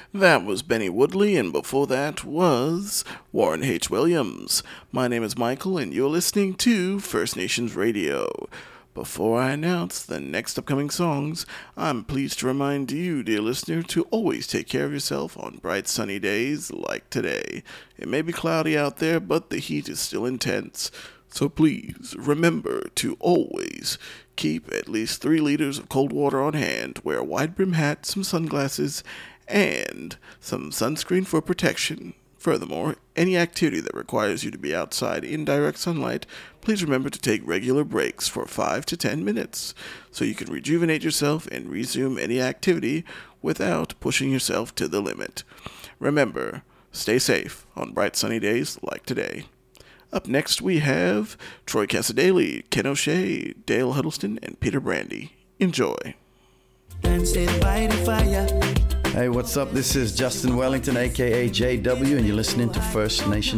That was Benny Woodley, and before that was Warren H. Williams. My name is Michael, and you're listening to First Nations Radio. Before I announce the next upcoming songs, I'm pleased to remind you, dear listener, to always take care of yourself on bright sunny days like today. It may be cloudy out there, but the heat is still intense. So please remember to always keep at least 3 liters of cold water on hand, wear a wide brim hat, some sunglasses, and some sunscreen for protection. Furthermore, any activity that requires you to be outside in direct sunlight, please remember to take regular breaks for 5 to 10 minutes so you can rejuvenate yourself and resume any activity without pushing yourself to the limit. Remember, stay safe on bright sunny days like today. Up next we have Troy Casadele, Ken O'Shea, Dale Huddleston, and Peter Brandy. Enjoy. Hey, what's up? This is Justin Wellington, aka JW, and you're listening to First Nation